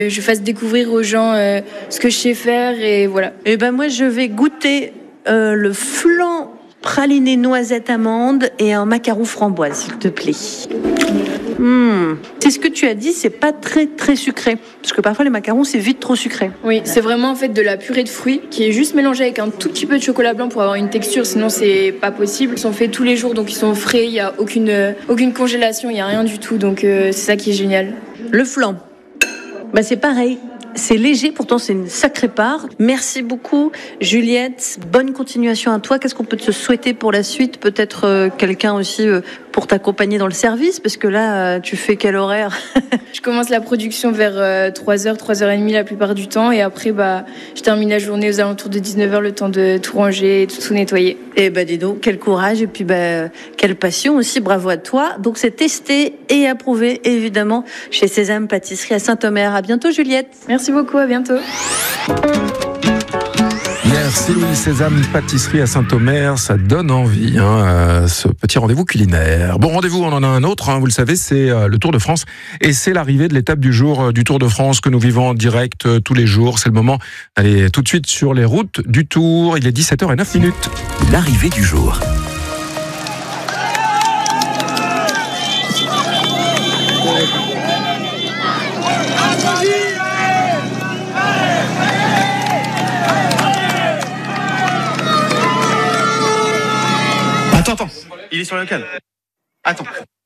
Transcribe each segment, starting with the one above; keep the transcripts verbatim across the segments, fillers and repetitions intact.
Je fasse découvrir aux gens euh, ce que je sais faire et voilà. Et ben moi je vais goûter euh, le flan praliné noisette amande et un macaron framboise, s'il te plaît. Mmh. C'est ce que tu as dit, c'est pas très très sucré, parce que parfois les macarons c'est vite trop sucré. Oui, c'est vraiment en fait de la purée de fruits qui est juste mélangée avec un tout petit peu de chocolat blanc pour avoir une texture, sinon c'est pas possible. Ils sont faits tous les jours, donc ils sont frais, il y a aucune euh, aucune congélation, il y a rien du tout, donc euh, c'est ça qui est génial. Le flan, bah c'est pareil. C'est léger, pourtant c'est une sacrée part. Merci beaucoup Juliette, bonne continuation à toi. Qu'est-ce qu'on peut te souhaiter pour la suite? Peut-être euh, quelqu'un aussi euh, pour t'accompagner dans le service, parce que là, euh, tu fais quel horaire? Je commence la production vers euh, trois heures, trois heures trente la plupart du temps, et après bah, je termine la journée aux alentours de dix-neuf heures, le temps de tout ranger et de tout nettoyer. Eh ben dis donc, quel courage et puis bah, quelle passion aussi, bravo à toi. Donc c'est testé et approuvé évidemment chez Sésame Pâtisserie à Saint-Omer. À bientôt Juliette. Merci beaucoup, à bientôt. Merci Louis. Sésame Pâtisserie à Saint-Omer, ça donne envie, hein, euh, ce petit rendez-vous culinaire. Bon, rendez-vous, on en a un autre, hein, vous le savez, c'est euh, le Tour de France, et c'est l'arrivée de l'étape du jour euh, du Tour de France que nous vivons en direct euh, tous les jours. C'est le moment d'aller tout de suite sur les routes du Tour. Il est dix-sept heures zéro neuf minutes. L'arrivée du jour. Attends, attends, il est sur le local. Attends.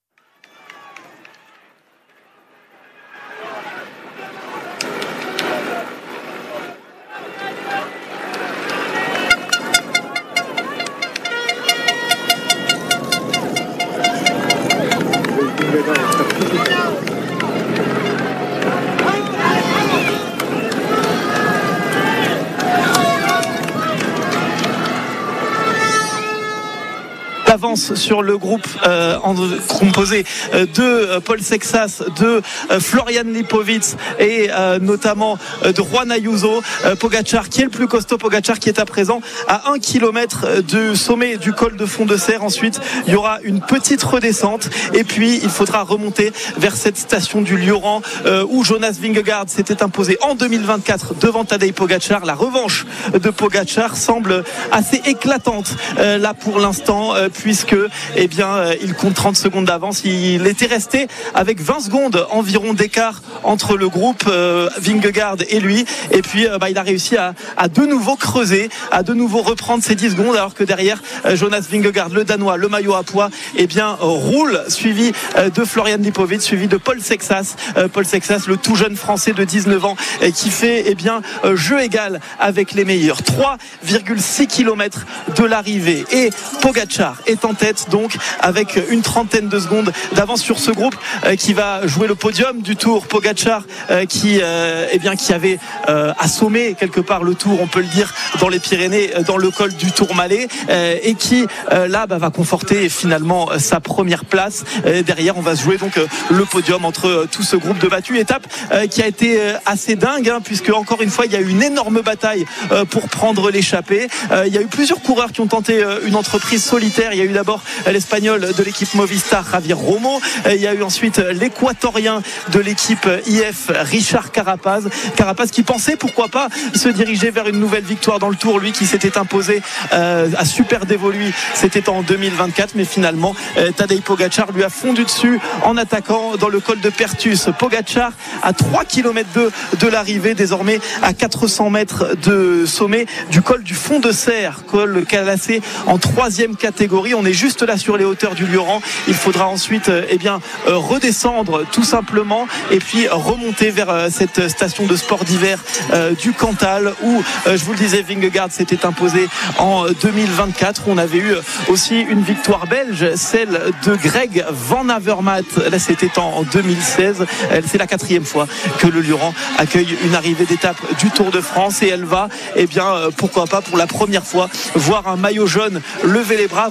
Avance sur le groupe euh, en, composé euh, de euh, Paul Sexas, de euh, Florian Lipovitz et euh, notamment euh, de Juan Ayuso. euh, Pogačar qui est le plus costaud, Pogačar qui est à présent à un kilomètre du sommet du col de Fond de Serre. Ensuite il y aura une petite redescente et puis il faudra remonter vers cette station du Lioran euh, où Jonas Vingegaard s'était imposé en deux mille vingt-quatre devant Tadej Pogačar. La revanche de Pogačar semble assez éclatante euh, là pour l'instant euh, puisque eh bien, euh, il compte trente secondes d'avance. Il était resté avec vingt secondes environ d'écart entre le groupe euh, Vingegaard et lui, et puis euh, bah, il a réussi à, à de nouveau creuser, à de nouveau reprendre ses dix secondes, alors que derrière euh, Jonas Vingegaard, le Danois, le maillot à pois, eh bien, euh, roule, suivi euh, de Florian Lipovitz, suivi de Paul Sexas, euh, Paul Sexas, le tout jeune français de dix-neuf ans, euh, qui fait eh bien, euh, jeu égal avec les meilleurs. trois virgule six kilomètres de l'arrivée, et Pogačar est en tête donc avec une trentaine de secondes d'avance sur ce groupe euh, qui va jouer le podium du Tour. Pogačar euh, qui, euh, eh bien, qui avait euh, assommé quelque part le Tour, on peut le dire, dans les Pyrénées, dans le col du Tourmalet, euh, et qui euh, là bah, va conforter finalement sa première place. Euh, derrière on va se jouer donc euh, le podium entre euh, tout ce groupe de battus. Étape euh, qui a été euh, assez dingue, hein, puisque encore une fois il y a eu une énorme bataille euh, pour prendre l'échappée. Euh, il y a eu plusieurs coureurs qui ont tenté euh, une entreprise solitaire. Il y a eu d'abord l'Espagnol de l'équipe Movistar, Javier Romo. Il y a eu ensuite l'Équatorien de l'équipe I F, Richard Carapaz. Carapaz qui pensait, pourquoi pas, se diriger vers une nouvelle victoire dans le Tour. Lui qui s'était imposé euh, à Super Dévolu, c'était en deux mille vingt-quatre. Mais finalement, euh, Tadej Pogačar lui a fondu dessus en attaquant dans le col de Pertus. Pogačar à trois kilomètres de, de l'arrivée, désormais à quatre cents mètres de sommet du col du Fond de Serre, col classé en troisième catégorie. On est juste là sur les hauteurs du Lioran. Il faudra ensuite euh, eh bien, euh, redescendre tout simplement et puis remonter vers euh, cette station de sport d'hiver euh, du Cantal où, euh, je vous le disais, Vingegaard s'était imposé en deux mille vingt-quatre. On avait eu aussi une victoire belge, celle de Greg Van Avermaet. Là, c'était en deux mille seize. C'est la quatrième fois que le Lioran accueille une arrivée d'étape du Tour de France, et elle va, eh bien, pourquoi pas, pour la première fois, voir un maillot jaune lever les bras, voir Tadej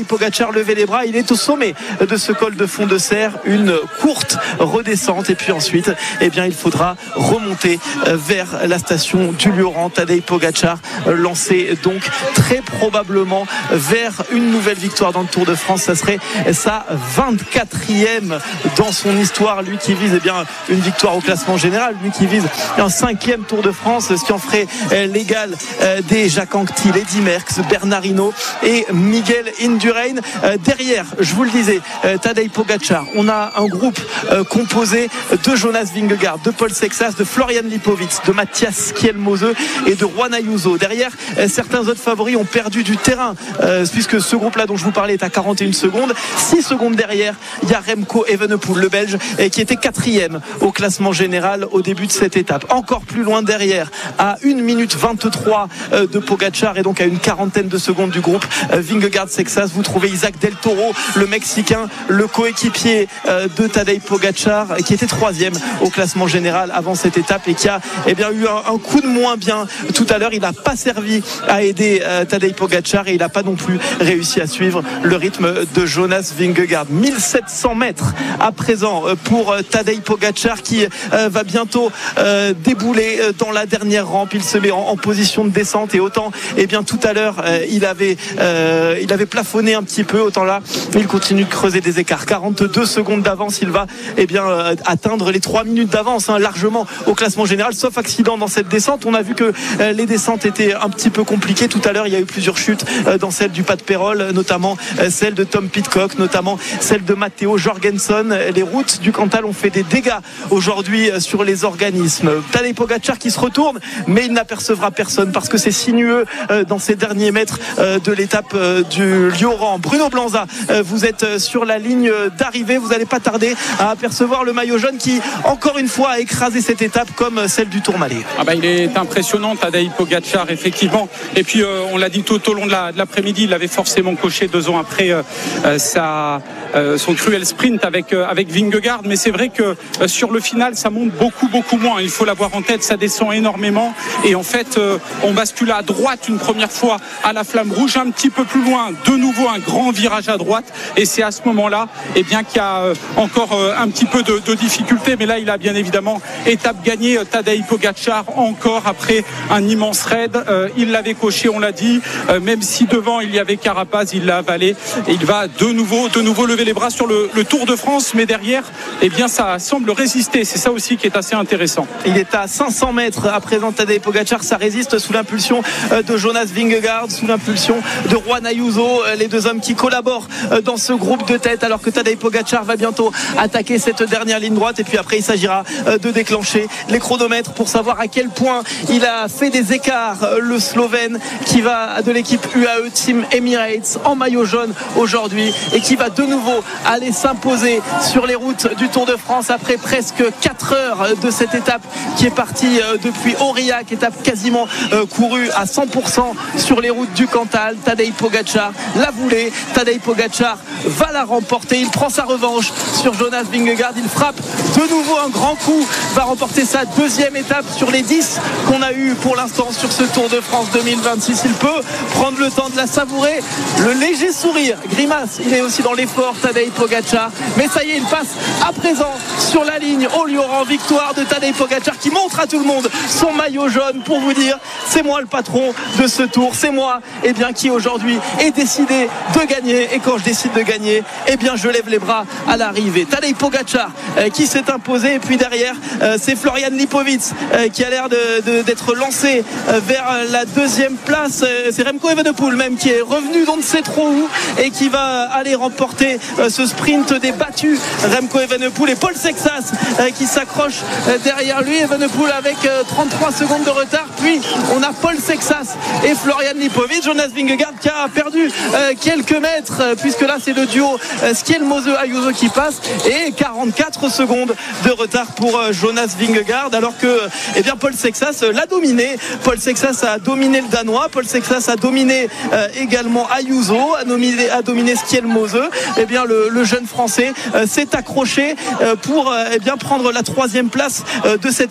Pogacar levait les bras. Il est au sommet de ce col de fond de serre. Une courte redescente et puis ensuite eh bien, il faudra remonter vers la station du Lioran. Tadej Pogacar lancé donc très probablement vers une nouvelle victoire dans le Tour de France. Ça serait sa vingt-quatrième dans son histoire. Lui qui vise eh bien, une victoire au classement général. Lui qui vise un cinquième Tour de France, ce qui en ferait l'égal des Jacques Anquetil, Eddy Merckx, Bernard Hinault et Miguel Indurain. Derrière, je vous le disais, Tadej Pogacar, on a un groupe composé de Jonas Vingegaard, de Paul Sexas, de Florian Lipowitz, de Matthias Kielmose et de Juan Ayuso. Derrière, certains autres favoris ont perdu du terrain puisque ce groupe-là dont je vous parlais est à quarante et une secondes. six secondes derrière, il y a Remco Evenepoel, le Belge, qui était quatrième au classement général au début de cette étape. Encore plus loin derrière, à une minute vingt-trois de Pogacar et donc à une quarantaine de secondes du groupe Vingegaard Sexas, vous trouvez Isaac Del Toro, le Mexicain, le coéquipier de Tadej Pogacar, qui était troisième au classement général avant cette étape et qui a eh bien, eu un, un coup de moins bien tout à l'heure. Il n'a pas servi à aider euh, Tadej Pogacar et il n'a pas non plus réussi à suivre le rythme de Jonas Vingegaard. mille sept cents mètres à présent pour Tadej Pogacar qui euh, va bientôt euh, débouler dans la dernière rampe. Il se met en, en position de descente et autant eh bien, tout à l'heure euh, il, avait, euh, il avait plafonné un petit peu, autant là il continue de creuser des écarts. quarante-deux secondes d'avance, il va eh bien, euh, atteindre les trois minutes d'avance hein, largement au classement général, sauf accident dans cette descente. On a vu que euh, les descentes étaient un petit peu compliquées tout à l'heure. Il y a eu plusieurs chutes euh, dans celle du Pas de Pérol, notamment euh, celle de Tom Pidcock, notamment celle de Matteo Jorgensen. Les routes du Cantal ont fait des dégâts aujourd'hui euh, sur les organismes. Tadej Pogacar qui se retourne, mais il n'apercevra personne parce que c'est sinueux euh, dans ces derniers mètres euh, de l'étape euh, du Lioran. Bruno Blanza, euh, vous êtes euh, sur la ligne d'arrivée. Vous n'allez pas tarder à apercevoir le maillot jaune qui, encore une fois, a écrasé cette étape comme celle du Tourmalet. Ah bah, il est impressionnant, Tadej Pogacar, effectivement. Et puis, euh, on l'a dit tout au long de, la, de l'après-midi, il avait forcément coché deux ans après euh, euh, sa, euh, son cruel sprint avec, euh, avec Vingegaard. Mais c'est vrai que euh, sur le final, ça monte beaucoup, beaucoup moins. Il faut l'avoir en tête, ça descend énormément. Et en fait, euh, on bascule à droite une première fois à la Flamme Rouge, un petit peu plus loin, de nouveau un grand virage à droite. Et c'est à ce moment-là eh bien, qu'il y a euh, encore euh, un petit peu de, de difficulté. Mais là, il a bien évidemment étape gagnée. Tadej Pogacar encore après un immense raid. Euh, il l'avait coché, on l'a dit. Euh, même si devant il y avait Carapaz, il l'a avalé. Et il va de nouveau, de nouveau lever les bras sur le, le Tour de France. Mais derrière, eh bien, ça semble résister. C'est ça aussi qui est assez intéressant. Il est à cinq cents mètres à présent. Tadej Pogacar, ça résiste sous l'impulsion de Jonas Vingegaard, sous l'impulsion de Juan Ayuso, les deux hommes qui collaborent dans ce groupe de tête, alors que Tadej Pogacar va bientôt attaquer cette dernière ligne droite. Et puis après, il s'agira de déclencher les chronomètres pour savoir à quel point il a fait des écarts, le Slovène qui va de l'équipe U A E Team Emirates en maillot jaune aujourd'hui et qui va de nouveau aller s'imposer sur les routes du Tour de France après presque quatre heures de cette étape qui est partie depuis Aurillac, étape quasiment courue à cent pour cent sur les routes du Cantal. Tadej Pogacar l'a voulu, Tadej Pogacar va la remporter, il prend sa revanche sur Jonas Vingegaard, il frappe de nouveau un grand coup, va remporter sa deuxième étape sur les dix qu'on a eu pour l'instant sur ce Tour de France deux mille vingt-six. Il peut prendre le temps de la savourer, le léger sourire, grimace, il est aussi dans l'effort Tadej Pogacar, mais ça y est, il passe à présent sur la ligne au Lioran. Victoire de Tadej Pogacar qui montre à tout le monde son maillot jaune pour vous dire c'est moi le patron de ce tour, c'est moi eh bien, qui aujourd'hui est décidé de gagner, et quand je décide de gagner eh bien je lève les bras à l'arrivée. Tadej Pogacar euh, qui s'est imposé, et puis derrière euh, c'est Florian Lipowitz euh, qui a l'air de, de, d'être lancé euh, vers la deuxième place. euh, c'est Remco Evenepoel même qui est revenu d'on ne sait trop où et qui va aller remporter euh, ce sprint des battus. Remco Evenepoel et Paul Sexas euh, qui s'accroche euh, derrière lui. Evenepoel avec euh, trente-trois secondes de retard, puis on a Paul Sexas et Florian Lipowitz. Jonas Vingegaard qui a perdu euh, quelques mètres euh, puisque là c'est le duo euh, Kielmose Ayuso qui passe, et quarante-quatre secondes de retard pour euh, Jonas Vingegaard, alors que eh bien, Paul Sexas euh, l'a dominé. Paul Sexas a dominé le Danois, Paul Sexas a dominé euh, également Ayuso, a dominé, a dominé Kielmose. Eh bien, le, le jeune français euh, s'est accroché euh, pour euh, eh bien, prendre la troisième place euh, de cette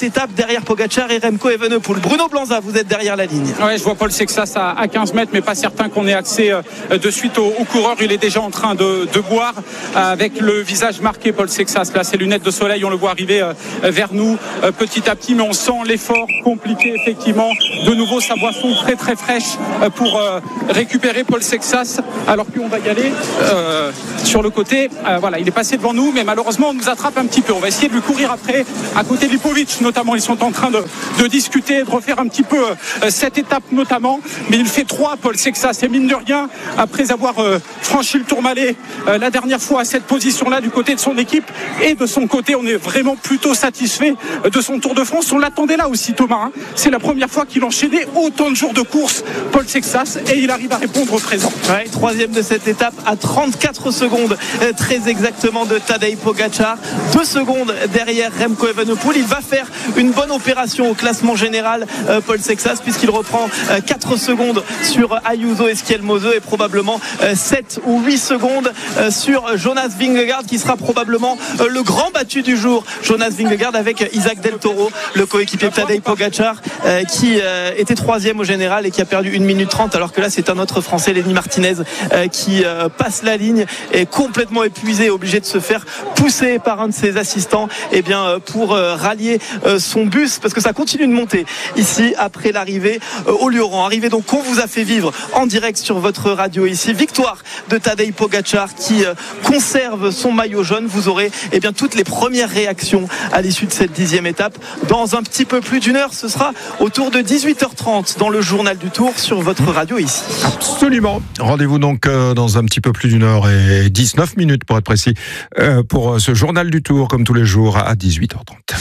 étape derrière Pogacar et Remco Evenepoel. Bruno Blanza, vous êtes derrière la ligne. Ouais, je vois Paul Sexas à, à quinze mètres, mais pas certain qu'on ait accès euh, de suite au, au coureur. Il est déjà en train de, de boire euh, avec le visage marqué, Paul Sexas. Là, ses lunettes de soleil, on le voit arriver euh, vers nous euh, petit à petit, mais on sent l'effort compliqué, effectivement. De nouveau, sa boisson très très fraîche euh, pour euh, récupérer Paul Sexas, alors qu'on va y aller euh, sur le côté. Euh, voilà, il est passé devant nous, mais malheureusement, on nous attrape un petit peu. On va essayer de lui courir après, à côté de Lipovic, notamment. Ils sont en train de, de discuter, de refaire un petit peu euh, cette étape, notamment. Mais il fait trois, Paul Sexas. Et mine de rien, après avoir euh, franchi le Tourmalet euh, la dernière fois à cette position-là, du côté de son équipe et de son côté, on est vraiment plutôt satisfait de son Tour de France. On l'attendait là aussi, Thomas. Hein. C'est la première fois qu'il enchaînait autant de jours de course, Paul Sexas, et il arrive à répondre au présent. Ouais, troisième de cette étape à trente-quatre secondes, euh, très exactement, de Tadej Pogacar. Deux secondes derrière Remco Evenepoel. Il va faire une bonne opération au classement général, euh, Paul Sexas, puisqu'il reprend euh, quatre secondes sur Ayuso et Schielmoze et probablement euh, sept ou huit secondes euh, sur Jonas Vingegaard, qui sera probablement euh, le grand battu du jour. Jonas Vingegaard avec Isaac Del Toro, le coéquipier de Tadej Pogacar, euh, qui euh, était troisième au général et qui a perdu une minute trente, alors que là c'est un autre Français, Lenny Martinez, euh, qui euh, passe la ligne, est complètement épuisé, obligé de se faire pousser par un de ses assistants, et bien euh, pour euh, rallier euh, son bus, parce que ça continue de monter ici après l'arrivée euh, au Lioran. Arrivée donc qu'on vous a fait vivre en direct sur votre radio ici. Victoire de Tadej Pogacar qui euh, conserve son maillot jaune. Vous aurez eh bien toutes les premières réactions à l'issue de cette dixième étape dans un petit peu plus d'une heure. Ce sera autour de dix-huit heures trente dans le journal du Tour sur votre radio ici. Absolument. Rendez-vous donc euh, dans un petit peu plus d'une heure et dix-neuf minutes pour être précis, euh, pour euh, ce journal du Tour comme tous les jours à dix-huit heures trente.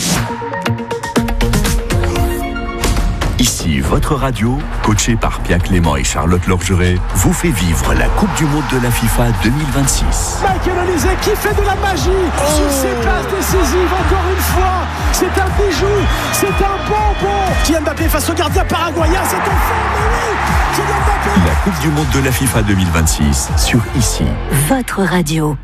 Ici, votre radio, coachée par Pierre Clément et Charlotte Lorgeret, vous fait vivre la Coupe du Monde de la FIFA deux mille vingt-six. Michael Olise qui fait de la magie oh. sur ses passes décisives, encore une fois. C'est un bijou, c'est un bonbon. Kylian Mbappé face au gardien paraguayen, c'est un fait, mais oui, Kylian Mbappé. La Coupe du Monde de la FIFA deux mille vingt-six sur Ici. Votre radio.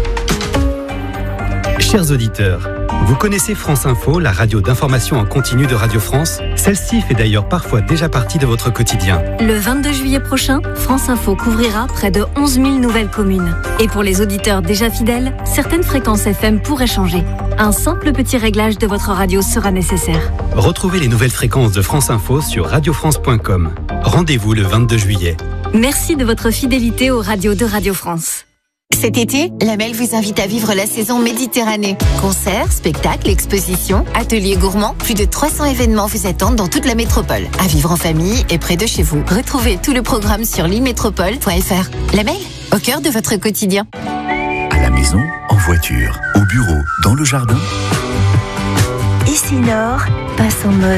Chers auditeurs, vous connaissez France Info, la radio d'information en continu de Radio France? Celle-ci fait d'ailleurs parfois déjà partie de votre quotidien. Le vingt-deux juillet prochain, France Info couvrira près de onze mille nouvelles communes. Et pour les auditeurs déjà fidèles, certaines fréquences F M pourraient changer. Un simple petit réglage de votre radio sera nécessaire. Retrouvez les nouvelles fréquences de France Info sur radio france point com. Rendez-vous le vingt-deux juillet. Merci de votre fidélité aux radios de Radio France. Cet été, la Mel vous invite à vivre la saison Méditerranée. Concerts, spectacles, expositions, ateliers gourmands, plus de trois cents événements vous attendent dans toute la métropole. À vivre en famille et près de chez vous. Retrouvez tout le programme sur limétropole point f r. La Mel, au cœur de votre quotidien. À la maison, en voiture, au bureau, dans le jardin. Ici Nord passe en mode